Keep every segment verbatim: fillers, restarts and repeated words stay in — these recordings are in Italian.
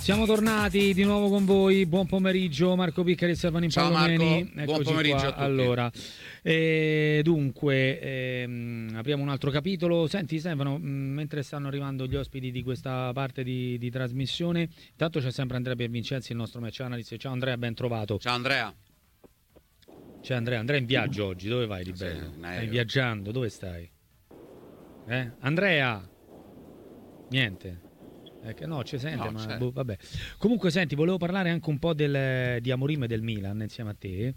Siamo tornati di nuovo con voi, buon pomeriggio Marco Piccari e Stefano Impallomeni. Ciao Marco, buon pomeriggio qua. a tutti. Allora, eh, dunque, ehm, apriamo un altro capitolo. Senti Stefano, mh, mentre stanno arrivando gli ospiti di questa parte di, di trasmissione, intanto c'è sempre Andrea Piervincenzi, il nostro match analyst. Ciao Andrea, ben trovato. Ciao Andrea. C'è Andrea, Andrea in viaggio oggi, dove vai di bello? Sì, stai viaggiando, dove stai? Eh? Andrea? Niente. Eh, che no, ci sente, no, ma boh, vabbè. Comunque, senti, volevo parlare anche un po' del, di Amorim e del Milan insieme a te.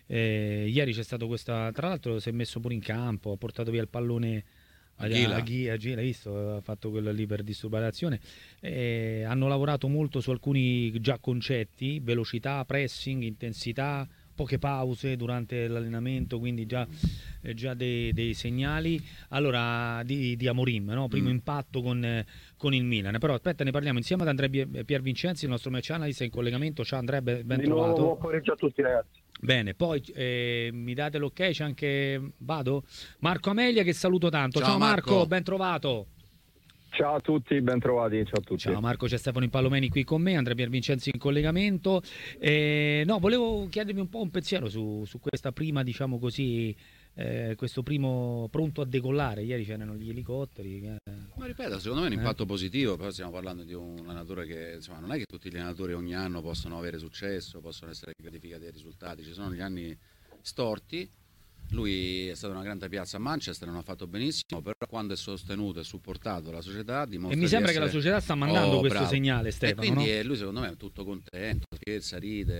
Eh, ieri c'è stato questa, tra l'altro si è messo pure in campo, ha portato via il pallone a Ghila, hai visto? Ha fatto quello lì per disturbare l'azione. Eh, hanno lavorato molto su alcuni già concetti, velocità, pressing, intensità, poche pause durante l'allenamento, quindi già, eh, già dei, dei segnali. Allora, di, di Amorim, no? Primo mm. impatto con, eh, con il Milan. Però aspetta, ne parliamo insieme ad Andrea Piervincenzi, il nostro match analyst, è in collegamento. Ciao Andrea, ben, ben di trovato. Nuovo, buon pomeriggio a tutti ragazzi. Bene, poi eh, mi date l'ok, c'è anche, vado? Marco Amelia che saluto tanto. Ciao, Ciao Marco. Marco, ben trovato. Ciao a tutti, ben trovati, ciao a tutti. Ciao Marco, c'è Stefano Impallomeni qui con me, Andrea Piervincenzi in collegamento. Eh, no, volevo chiedermi un po' un pensiero su, su questa prima, diciamo così, eh, questo primo pronto a decollare. Ieri c'erano gli elicotteri. Eh. Ma ripeto, secondo me è un impatto eh. positivo, però stiamo parlando di un allenatore che, insomma, non è che tutti gli allenatori ogni anno possono avere successo, possono essere gratificati dai risultati, ci sono gli anni storti. Lui è stata una grande piazza a Manchester, non ha fatto benissimo, però quando è sostenuto e supportato dalla società dimostra. E mi sembra essere... che la società sta mandando oh, questo bravo. segnale, Stefano. E quindi no? lui secondo me è tutto contento, scherza,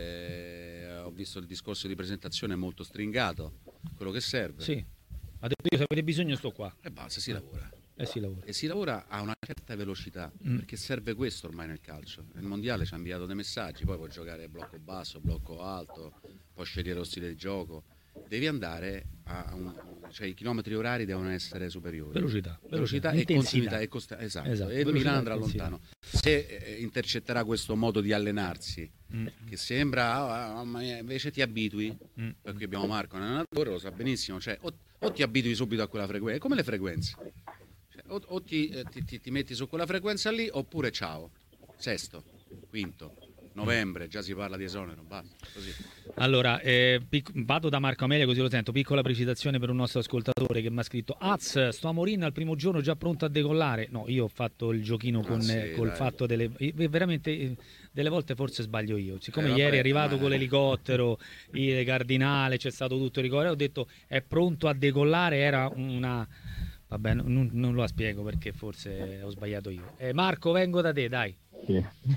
ride. Ho visto il discorso di presentazione molto stringato, quello che serve. Sì, ha detto io se avete bisogno sto qua. E basta, si lavora. Eh, si lavora. E si lavora a una certa velocità, mm. perché serve questo ormai nel calcio. Nel mondiale ci ha inviato dei messaggi, poi puoi giocare blocco basso, blocco alto, puoi scegliere lo stile di gioco. Devi andare a un, cioè i chilometri orari devono essere superiori. Velocità, velocità, velocità e continuità e costa- esatto. esatto. E il Milan andrà lontano. Se eh, intercetterà questo modo di allenarsi, mm. che sembra, oh, ma invece ti abitui, mm. perché abbiamo Marco, un allenatore, lo sa benissimo, cioè o, o ti abitui subito a quella frequenza, come le frequenze. Cioè, o o ti, eh, ti, ti, ti metti su quella frequenza lì, oppure ciao. Sesto, quinto. Novembre, già si parla di esonero, basta, così. Allora, eh, pic- vado da Marco Amelia così lo sento. Piccola precisazione per un nostro ascoltatore che mi ha scritto: Az, sto a Morin al primo giorno già pronto a decollare. No, io ho fatto il giochino con ah, sì, col dai. fatto delle veramente delle volte forse sbaglio io. Siccome eh, vabbè, ieri è arrivato ma... con l'elicottero, il Cardinale, c'è stato tutto il ricordo, ho detto è pronto a decollare, era una vabbè, non, non lo spiego perché forse ho sbagliato io. Eh, Marco, vengo da te, dai. Sì.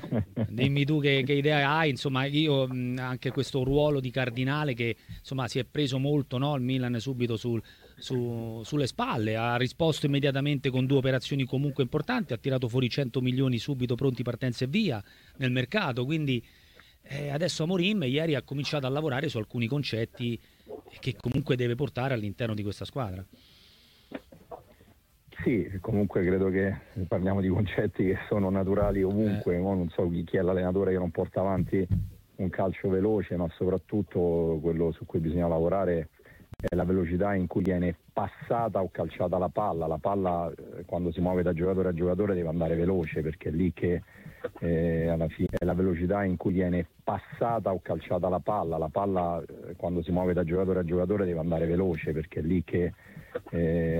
Dimmi tu che, che idea hai, insomma io mh, anche questo ruolo di cardinale che insomma si è preso molto, no? Il Milan subito sul, su, sulle spalle, ha risposto immediatamente con due operazioni comunque importanti, ha tirato fuori cento milioni subito pronti partenza e via nel mercato, quindi eh, adesso Amorim ieri ha cominciato a lavorare su alcuni concetti che comunque deve portare all'interno di questa squadra. Sì, comunque credo che parliamo di concetti che sono naturali ovunque, eh. non so chi è l'allenatore che non porta avanti un calcio veloce, ma soprattutto quello su cui bisogna lavorare è la velocità in cui viene passata o calciata la palla. La palla quando si muove da giocatore a giocatore deve andare veloce, perché è lì che eh, alla fine è la velocità in cui viene passata o calciata la palla. La palla quando si muove da giocatore a giocatore deve andare veloce, perché è lì che eh,